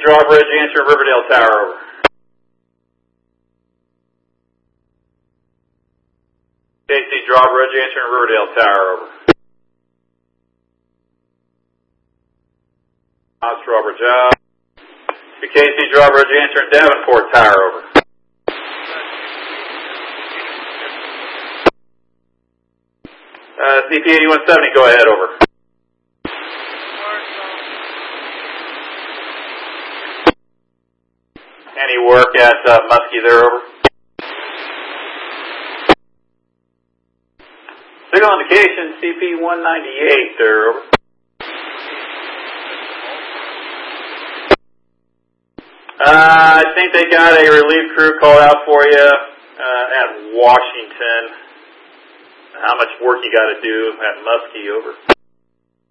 Drawbridge, answer Riverdale Tower, over. KC Drawbridge, answer Riverdale Tower, over. Drawbridge out. KC Drawbridge, answer Davenport Tower, over. CP 8170, go ahead, over. Any work at Muskie there, over? Signal indication, CP 198 there, over. I think they got a relief crew called out for you at Washington. How much work you got to do at Muskie, over?